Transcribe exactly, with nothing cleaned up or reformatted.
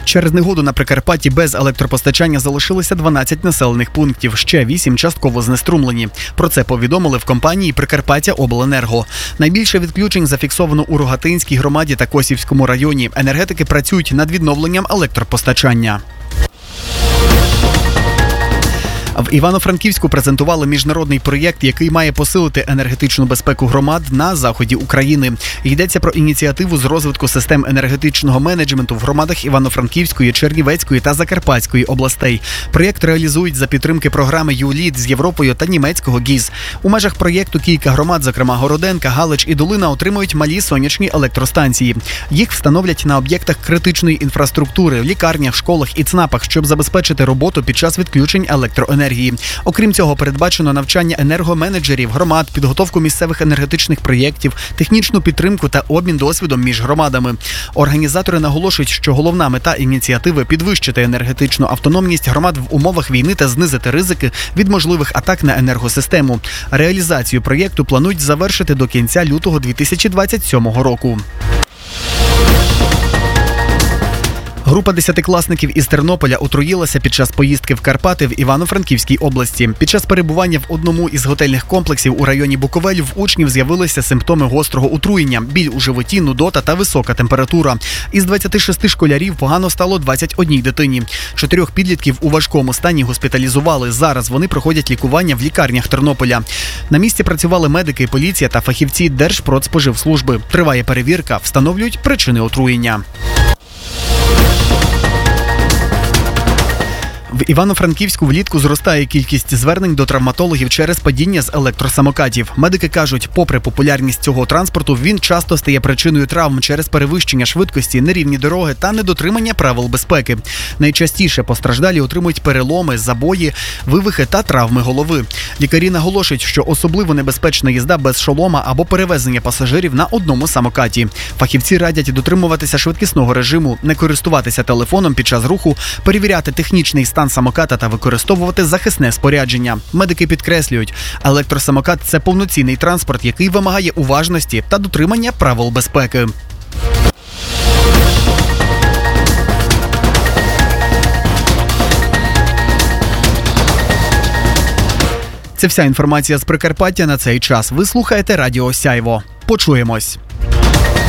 Через негоду на Прикарпатті без електропостачання залишилося дванадцять населених пунктів, ще вісім частково знеструмлені. Про це повідомили в компанії «Прикарпаттяобленерго». Найбільше відключень зафіксовано у Рогатинській громаді та Косівському районі. Енергетики працюють над відновленням електропостачання. В Івано-Франківську презентували міжнародний проєкт, який має посилити енергетичну безпеку громад на заході України. Йдеться про ініціативу з розвитку систем енергетичного менеджменту в громадах Івано-Франківської, Чернівецької та Закарпатської областей. Проєкт реалізують за підтримки програми ЮЛІД з Європою та німецького ГІЗ. У межах проєкту кілька громад, зокрема Городенка, Галич і Долина, отримують малі сонячні електростанції. Їх встановлять на об'єктах критичної інфраструктури, в лікарнях, школах і ЦНАПах, щоб забезпечити роботу під час відключень електроенергії. Окрім цього, передбачено навчання енергоменеджерів, громад, підготовку місцевих енергетичних проєктів, технічну підтримку та обмін досвідом між громадами. Організатори наголошують, що головна мета ініціативи – підвищити енергетичну автономність громад в умовах війни та знизити ризики від можливих атак на енергосистему. Реалізацію проєкту планують завершити до кінця лютого дві тисячі двадцять сьомого року. Група десятикласників із Тернополя отруїлася під час поїздки в Карпати в Івано-Франківській області. Під час перебування в одному із готельних комплексів у районі Буковель в учнів з'явилися симптоми гострого отруєння – біль у животі, нудота та висока температура. Із двадцяти шести школярів погано стало двадцять одній дитині. Чотирьох підлітків у важкому стані госпіталізували. Зараз вони проходять лікування в лікарнях Тернополя. На місці працювали медики, поліція та фахівці Держпродспоживслужби. Триває перевірка, встановлюють причини отруєння. В Івано-Франківську влітку зростає кількість звернень до травматологів через падіння з електросамокатів. Медики кажуть, попри популярність цього транспорту, він часто стає причиною травм через перевищення швидкості, нерівні дороги та недотримання правил безпеки. Найчастіше постраждалі отримують переломи, забої, вивихи та травми голови. Лікарі наголошують, що особливо небезпечна їзда без шолома або перевезення пасажирів на одному самокаті. Фахівці радять дотримуватися швидкісного режиму, не користуватися телефоном під час руху, перевіряти технічний стан самоката та використовувати захисне спорядження. Медики підкреслюють, електросамокат – це повноцінний транспорт, який вимагає уважності та дотримання правил безпеки. Це вся інформація з Прикарпаття на цей час. Ви слухаєте Радіо Сяйво. Почуємось.